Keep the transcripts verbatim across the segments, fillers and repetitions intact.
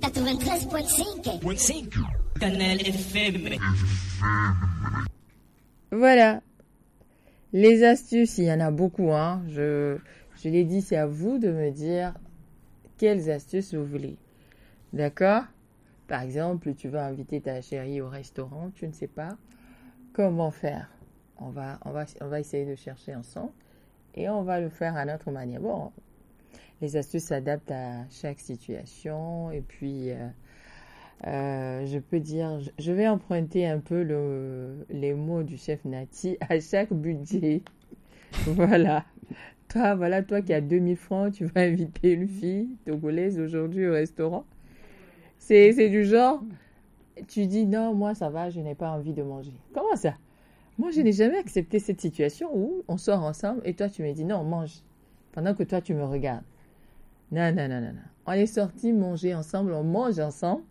quatre-vingt-treize virgule cinq. Canal F M. Voilà. Les astuces, il y en a beaucoup. Hein. Je, je l'ai dit, c'est à vous de me dire quelles astuces vous voulez. D'accord ? Par exemple, tu vas inviter ta chérie au restaurant, tu ne sais pas comment faire. On va, on va, on va essayer de chercher ensemble et on va le faire à notre manière. Bon, les astuces s'adaptent à chaque situation et puis euh, euh, je peux dire, je vais emprunter un peu le, les mots du chef Nati à chaque budget. Voilà. Toi, voilà, toi qui as deux mille francs, tu vas inviter une fille togolaise aujourd'hui au restaurant. C'est, c'est du genre, tu dis non, moi ça va, je n'ai pas envie de manger. Comment ça? Moi, je n'ai jamais accepté cette situation où on sort ensemble et toi tu me dis non, mange, pendant que toi tu me regardes. Non, non, non, non, non. On est sortis manger ensemble, on mange ensemble.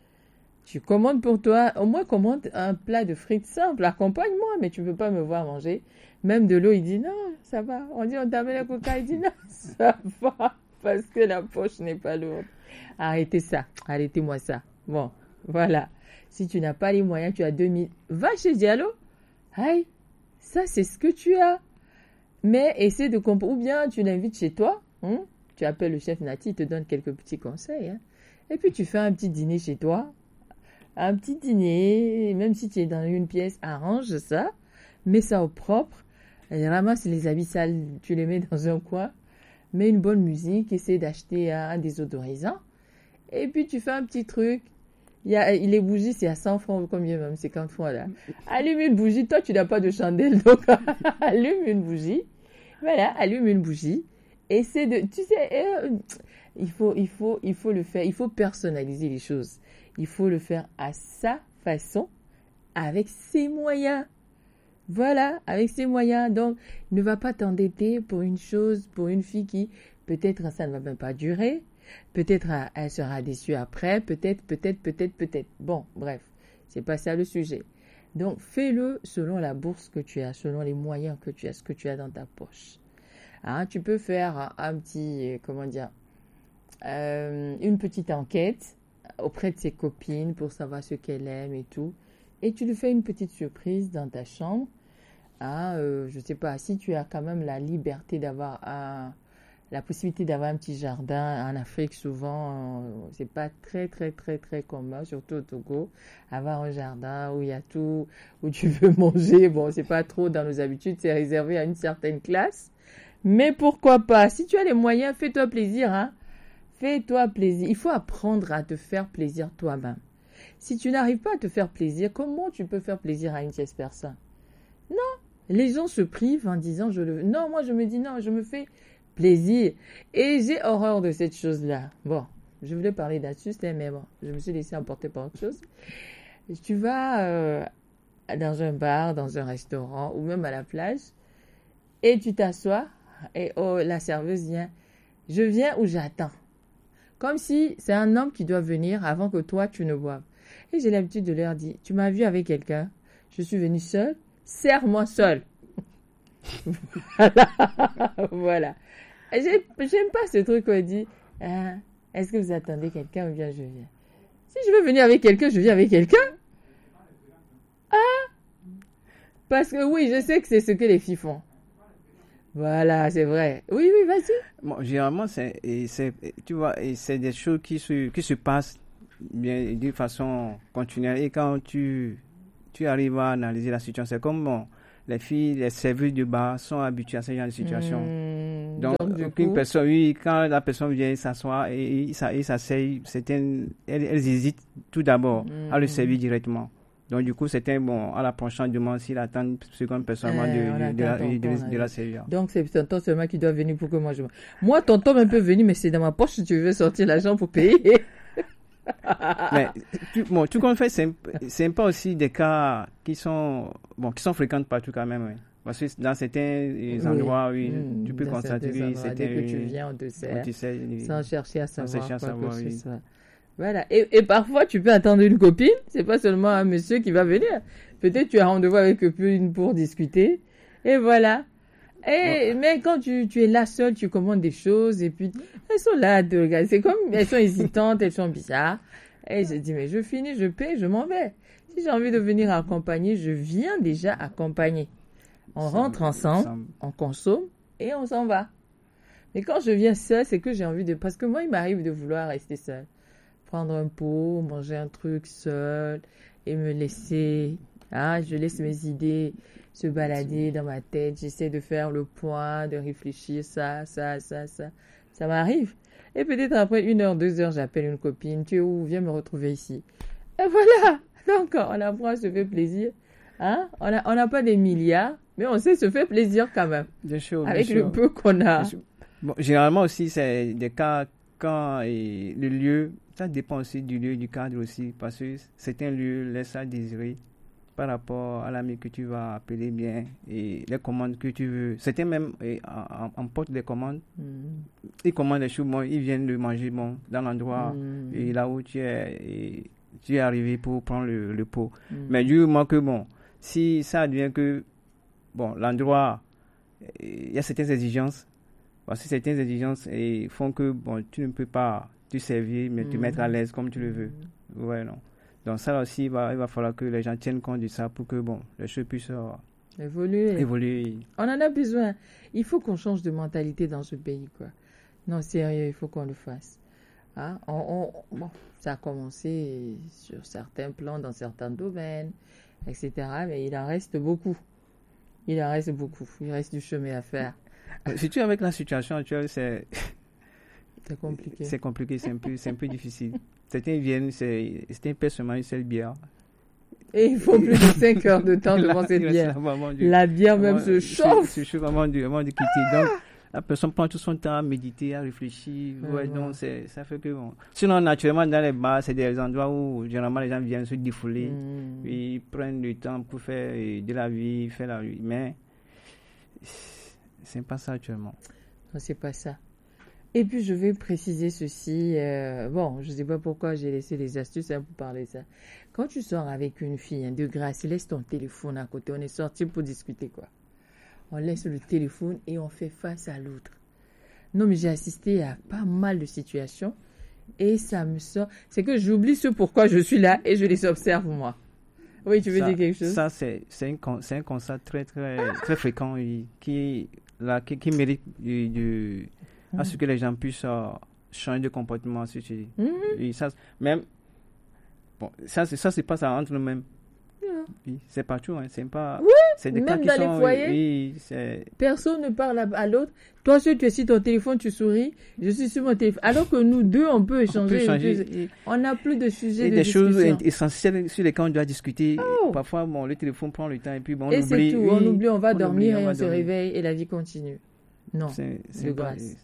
Tu commandes pour toi, au moins commande un plat de frites simple, accompagne-moi, mais tu ne peux pas me voir manger. Même de l'eau, il dit non, ça va. On dit on t'amène un coca, il dit non, ça va, parce que la poche n'est pas lourde. Arrêtez ça, arrêtez-moi ça. Bon, voilà. Si tu n'as pas les moyens, tu as deux mille. Va chez Diallo. Aïe, ça c'est ce que tu as. Mais essaie de comprendre. Ou bien tu l'invites chez toi. Hein? Tu appelles le chef Nati, il te donne quelques petits conseils. Hein? Et puis tu fais un petit dîner chez toi. Un petit dîner, même si tu es dans une pièce, arrange ça. Mets ça au propre. Et ramasse les habits sales, tu les mets dans un coin. Mets une bonne musique, essaie d'acheter un désodorisant. Et puis tu fais un petit truc. Il y a, les bougies, c'est à cent francs, combien même, cinquante francs là. Allume une bougie. Toi, tu n'as pas de chandelle, donc allume une bougie. Voilà, allume une bougie. Essaie de, tu sais, euh, il faut, il faut, il faut le faire. Il faut personnaliser les choses. Il faut le faire à sa façon, avec ses moyens. Voilà, avec ses moyens. Donc, ne va pas t'endetter pour une chose, pour une fille qui, peut-être, ça ne va même pas durer. Peut-être, elle sera déçue après. Peut-être, peut-être, peut-être, peut-être. Bon, bref, c'est pas ça le sujet. Donc, fais-le selon la bourse que tu as, selon les moyens que tu as, ce que tu as dans ta poche. Hein, tu peux faire un petit, comment dire, euh, une petite enquête auprès de ses copines pour savoir ce qu'elle aime et tout. Et tu lui fais une petite surprise dans ta chambre. Hein, euh, je ne sais pas, si tu as quand même la liberté d'avoir un, la possibilité d'avoir un petit jardin en Afrique, souvent, euh, c'est pas très, très, très, très commun, surtout au Togo, avoir un jardin où il y a tout, où tu veux manger. Bon, c'est pas trop dans nos habitudes, c'est réservé à une certaine classe. Mais pourquoi pas? Si tu as les moyens, fais-toi plaisir, hein. Fais-toi plaisir. Il faut apprendre à te faire plaisir toi-même. Si tu n'arrives pas à te faire plaisir, comment tu peux faire plaisir à une tierce personne? Non, les gens se privent en disant je le. Non, moi je me dis non, je me fais plaisir. Et j'ai horreur de cette chose-là. Bon, je voulais parler d'astuce, mais bon, je me suis laissé emporter par autre chose. Tu vas euh, dans un bar, dans un restaurant ou même à la plage et tu t'assois et oh, la serveuse vient. Je viens ou j'attends. Comme si c'est un homme qui doit venir avant que toi tu ne boives. Et j'ai l'habitude de leur dire, tu m'as vu avec quelqu'un, je suis venue seule, serre-moi seule. Voilà. Voilà. J'ai, j'aime pas ce truc où on dit, ah, est-ce que vous attendez quelqu'un ou bien je viens? Si je veux venir avec quelqu'un, je viens avec quelqu'un. Ah, parce que oui, je sais que c'est ce que les filles font. Voilà, c'est vrai. Oui, oui, vas-y. Bon, généralement, c'est, et c'est, tu vois, et c'est des choses qui se, qui se passent bien, de façon continuelle. Et quand tu, tu arrives à analyser la situation, c'est comme, bon, les filles, les serveuses de bar sont habituées à ce genre de situation. Mmh, donc, donc aucune coup... personne, oui, quand la personne vient s'asseoir et, et, et s'asseye, elles, elles hésitent tout d'abord mmh. à le servir directement. Donc, du coup, c'était bon, à l'approchant, du demande s'il attend une seconde personne euh, de, de, de, la, de, de, de la servir. Donc, c'est tonton seulement qui doit venir pour que moi je. Moi, tonton même peut venir, mais c'est dans ma poche si tu veux sortir l'argent pour payer. Mais, tu, bon, tout compte fait, c'est, c'est pas aussi des cas qui sont, bon, qui sont fréquents partout quand même, oui. Parce que dans certains oui. endroits, oui, mmh, tu peux constater que c'était. Dès que tu viens, on te sert. On te sert sans chercher à savoir. Sans chercher à savoir, oui. Ça. Voilà. Et, et parfois, tu peux attendre une copine. C'est pas seulement un monsieur qui va venir. Peut-être tu as rendez-vous avec une pour discuter. Et voilà. Et, mais quand tu, tu es là seule, tu commandes des choses et puis elles sont là à te regarder. C'est comme, elles sont hésitantes, elles sont bizarres. Et je dis, mais je finis, je paie, je m'en vais. Si j'ai envie de venir accompagner, je viens déjà accompagner. On Ça- rentre ensemble, ça- on consomme et on s'en va. Mais quand je viens seule, c'est que j'ai envie de... Parce que moi, il m'arrive de vouloir rester seule. Prendre un pot, manger un truc seul et me laisser... Ah, je laisse mes idées se balader dans ma tête. J'essaie de faire le point, de réfléchir, ça, ça, ça, ça. Ça m'arrive. Et peut-être après une heure, deux heures, j'appelle une copine. Tu es où? Viens me retrouver ici. Et voilà. Donc, on apprend à se faire plaisir. Hein? On n'a on n'a pas des milliards, mais on sait se faire plaisir quand même. Bien sûr, bien Avec sûr. le peu qu'on a. Bien sûr. Bon, généralement aussi, c'est des cas quand et le lieu, ça dépend aussi du lieu, du cadre aussi, parce que certains lieux laissent à désirer par rapport à l'ami que tu vas appeler bien et les commandes que tu veux. Certains même eh, en- en- emportent des commandes, Mm. ils commandent des choses, bon, ils viennent de manger bon, dans l'endroit Mm. et là où tu es, et tu es arrivé pour prendre le, le pot. Mm. Mais du moment que, bon, si ça advient que, bon, l'endroit, eh, il y a certaines exigences, parce que certaines exigences eh, font que, bon, tu ne peux pas te servir, mais te Mm. mettre à l'aise comme tu le veux. Ouais, non. Donc ça là aussi, il va, il va falloir que les gens tiennent compte de ça pour que, bon, les choses puissent euh, Évoluer. évoluer. On en a besoin. Il faut qu'on change de mentalité dans ce pays, quoi. Non, sérieux, il faut qu'on le fasse. Hein? On, on- bon, ça a commencé sur certains plans, dans certains domaines, et cetera. Mais il en reste beaucoup. Il en reste beaucoup. Il reste du chemin à faire. Euh, Surtout avec la situation actuelle, c'est C'est compliqué. c'est compliqué, c'est un peu, c'est un peu difficile. Certains viennent, c'est c'est un peu seulement une seule bière. Et il faut plus de cinq heures de temps devant Là, cette il reste bière. là avant de- La bière même avant- se chauffe. Se chauffe avant de, avant de quitter. Donc, la personne prend tout son temps à méditer, à réfléchir. Ouais, Ouais, ouais. donc c'est, ça fait que bon. Sinon, naturellement, dans les bars, c'est des endroits où généralement les gens viennent se défouler. Mm. Ils prennent du temps pour faire euh, de la vie, faire la vie. Mais c'est pas ça actuellement. Non, c'est pas ça. Et puis, je vais préciser ceci. euh, bon, je sais pas pourquoi j'ai laissé les astuces hein, pour parler de ça. Quand tu sors avec une fille, hein, de grâce, laisse ton téléphone à côté. On est sorti pour discuter, quoi. On laisse le téléphone et on fait face à l'autre. Non, mais j'ai assisté à pas mal de situations et ça me sort. C'est que j'oublie ce pourquoi je suis là et je les observe, moi. Oui, tu veux ça, dire quelque chose? Ça, c'est, c'est, un, con- c'est un constat très, très, très fréquent oui, qui, là, qui, qui mérite de, de- à ce que les gens puissent euh, changer de comportement. Si tu, Mhm. et ça, même, bon, ça, c'est, ça se passe entre nous-mêmes. Yeah. Oui, c'est partout, hein, c'est pas. Oui, c'est des même cas qui dans les sont, foyers. oui, c'est, Personne ne parle à, à l'autre. Toi, si tu es sur ton téléphone, tu souris. Je suis sur mon téléphone. Alors que nous deux, on peut on échanger. peut changer. et- On n'a plus de sujet Et de des discussion. choses essentielles sur lesquelles on doit discuter. Oh. Parfois, bon, le téléphone prend le temps et puis bon, on Et oublie. c'est tout. oui, on oublie, on va on dormir oublie, et on on va se dormir. réveille et la vie continue. Non, C'est, c'est de pas- grâce.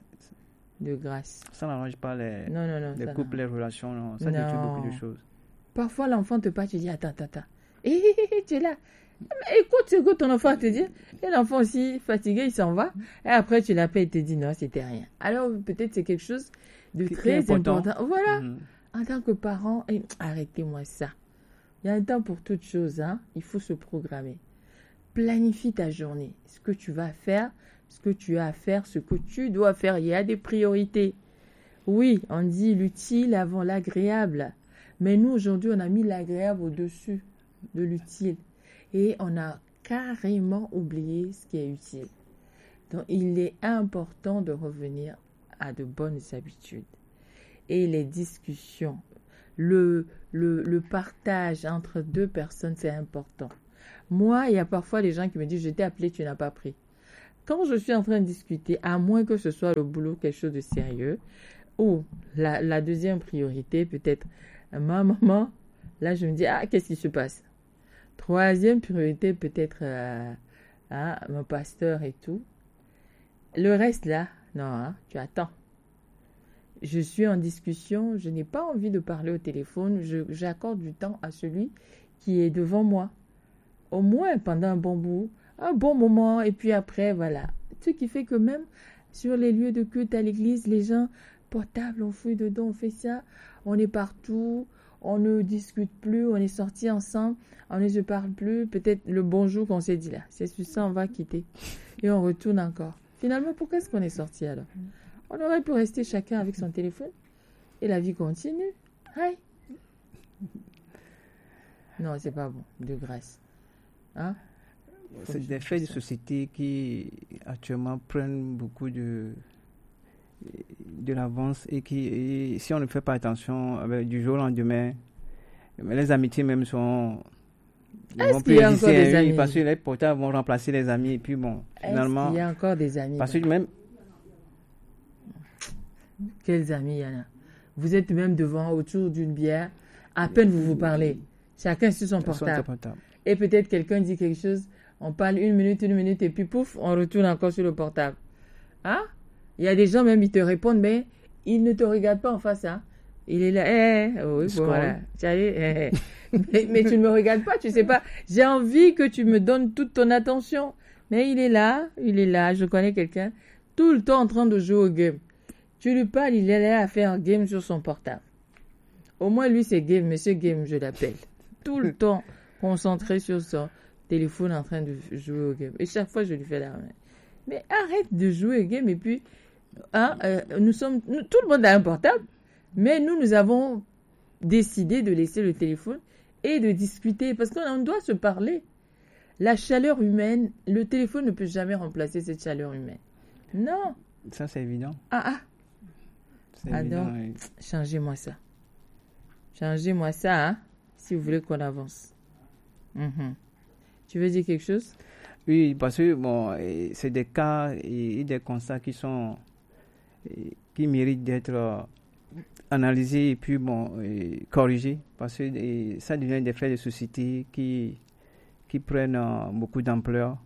De grâce. Ça n'arrange pas les, Non, non, non. les ça couples, les relations. Non. Ça détruit Non. beaucoup de choses. Parfois, l'enfant te parle, tu dis attends, attends, attends. Hé, hé, hé, tu es là. Mais écoute ce que ton enfant te dit. Et l'enfant aussi, fatigué, il s'en va. Et après, tu l'appelles et te dit non, c'était rien. Alors, peut-être c'est quelque chose de Qui- qui est très important. important. Voilà. Mhm. En tant que parent, eh, arrêtez-moi ça. Il y a un temps pour toute chose, hein. Il faut se programmer. Planifie ta journée. Ce que tu vas faire, ce que tu as à faire, ce que tu dois faire. Il y a des priorités. Oui, on dit l'utile avant l'agréable. Mais nous, aujourd'hui, on a mis l'agréable au-dessus de l'utile. Et on a carrément oublié ce qui est utile. Donc, il est important de revenir à de bonnes habitudes. Et les discussions, le, le, le partage entre deux personnes, c'est important. Moi, il y a parfois des gens qui me disent, je t'ai appelé, tu n'as pas pris. Quand je suis en train de discuter, à moins que ce soit le boulot, quelque chose de sérieux, ou la, la deuxième priorité, peut-être ma maman, là je me dis, ah, qu'est-ce qui se passe? Troisième priorité, peut-être euh, hein, mon pasteur et tout. Le reste là, non, hein, tu attends. Je suis en discussion, je n'ai pas envie de parler au téléphone, je, j'accorde du temps à celui qui est devant moi. Au moins pendant un bon bout, un bon moment, et puis après, voilà. Ce qui fait que même sur les lieux de culte à l'église, les gens portables, on fouille dedans, on fait ça, on est partout, on ne discute plus, on est sortis ensemble, on ne se parle plus, peut-être le bonjour qu'on s'est dit là, c'est sur ça on va quitter. Et on retourne encore. Finalement, pourquoi est-ce qu'on est sortis alors? On aurait pu rester chacun avec son téléphone et la vie continue. Hi. Non, c'est pas bon, de grâce. Hein? C'est des faits de société qui actuellement prennent beaucoup de, de l'avance et qui, et si on ne fait pas attention, avec, du jour au lendemain, les amitiés même sont... Est-ce vont qu'il y a encore des oui, amis? Parce que les portables vont remplacer les amis et puis bon, finalement... Est-ce qu'il y a encore des amis? Parce que même... Quels amis il y en a? Vous êtes même devant, autour d'une bière, à peine vous vous parlez. Chacun sur son portable. portable. Et peut-être quelqu'un dit quelque chose, on parle une minute, une minute, et puis pouf, on retourne encore sur le portable. Hein? Il y a des gens même, ils te répondent, mais ils ne te regardent pas en face. Hein? Il est là, eh, eh, oh, oui, bon, voilà. Allez, eh, eh. mais, mais tu ne me regardes pas, tu sais pas. J'ai envie que tu me donnes toute ton attention. Mais il est là, il est là, je connais quelqu'un, tout le temps en train de jouer au game. Tu lui parles, il est là à faire un game sur son portable. Au moins, lui, c'est game, monsieur game, je l'appelle. Tout le temps concentré sur son téléphone en train de jouer au game. Et chaque fois, je lui fais la main. Mais arrête de jouer au game. Et puis, hein, euh, nous sommes, nous, tout le monde a un portable, mais nous, nous avons décidé de laisser le téléphone et de discuter parce qu'on doit se parler. La chaleur humaine, le téléphone ne peut jamais remplacer cette chaleur humaine. Non. Ça, c'est évident. Ah, ah. C'est Ah évident, donc, oui. changez-moi ça. Changez-moi ça, hein, si vous voulez qu'on avance. Mm-hmm. Tu veux dire quelque chose? Oui, parce que bon, et c'est des cas et, et des constats qui sont et, qui méritent d'être euh, analysés et puis bon et corrigés parce que et, ça devient des faits de société qui qui prennent euh, beaucoup d'ampleur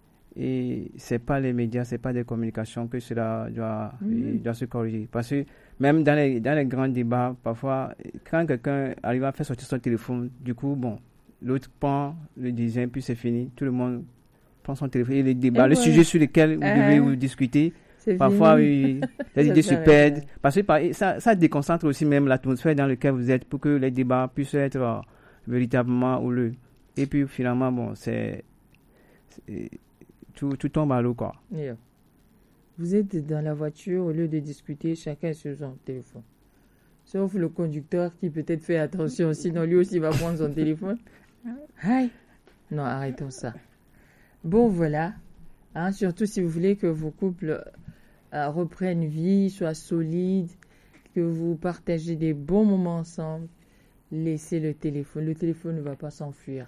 et c'est pas les médias, c'est pas des communications que cela doit Mm. et, doit se corriger parce que même dans les dans les grands débats parfois quand quelqu'un arrive à faire sortir son téléphone, du coup bon l'autre prend le design puis c'est fini, tout le monde prend son téléphone et les débats, Et le ouais. sujet sur lequel vous Uh-huh. devez vous discuter, C'est parfois fini. oui, les Ça idées se fait perdent, rêver. parce que par- ça, ça déconcentre aussi même l'atmosphère dans laquelle vous êtes pour que les débats puissent être euh, véritablement houleux. Et puis finalement, bon, c'est, c'est- tout, tout tombe à l'eau, quoi. Yeah. Vous êtes dans la voiture, au lieu de discuter, chacun est sur son téléphone. Sauf le conducteur qui peut-être fait attention, sinon lui aussi va prendre son téléphone. Aïe. Non, arrêtons ça. Bon, voilà. Hein, surtout si vous voulez que vos couples euh, reprennent vie, soient solides, que vous partagez des bons moments ensemble, laissez le téléphone. Le téléphone ne va pas s'enfuir.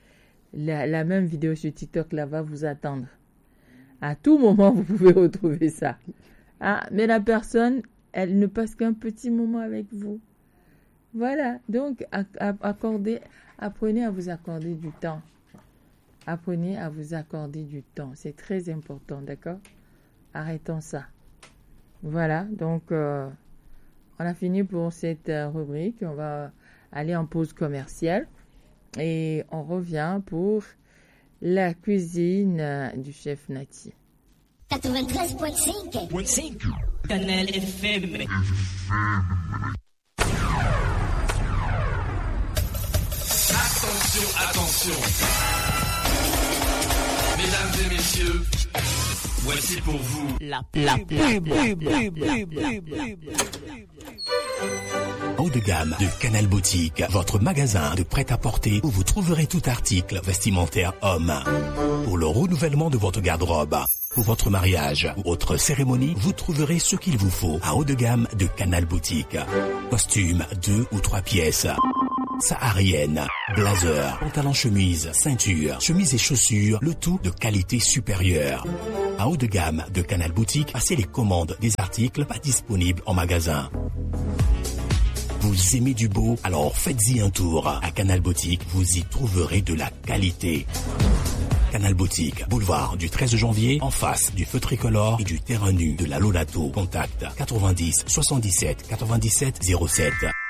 La, la même vidéo sur TikTok là va vous attendre. À tout moment, vous pouvez retrouver ça. Ah, mais la personne, elle ne passe qu'un petit moment avec vous. Voilà. Donc, ac- ac- accordez, apprenez à vous accorder du temps. Apprenez à vous accorder du temps. C'est très important, d'accord? Arrêtons ça. Voilà. Donc, euh, on a fini pour cette euh, rubrique. On va aller en pause commerciale. Et on revient pour la cuisine euh, du chef Nati. quatre-vingt-treize virgule cinq. Canal F M. Attention, attention. Mesdames et messieurs, voici pour vous La la pub. Haut de gamme de Canal Boutique, votre magasin de prêt-à-porter où vous trouverez tout article vestimentaire homme. Pour le renouvellement de votre garde-robe, pour votre mariage ou autre cérémonie, vous trouverez ce qu'il vous faut à haut de gamme de Canal Boutique. Costumes, deux ou trois pièces. Saharienne, blazer, pantalon chemise, ceinture, chemise et chaussures, le tout de qualité supérieure. À haut de gamme de Canal Boutique, passez les commandes des articles pas disponibles en magasin. Vous aimez du beau? Alors faites-y un tour. À Canal Boutique, vous y trouverez de la qualité. Canal Boutique, boulevard du treize janvier, en face du feu tricolore et du terrain nu de la Lonato. Contact quatre-vingt-dix soixante-dix-sept quatre-vingt-dix-sept zéro sept.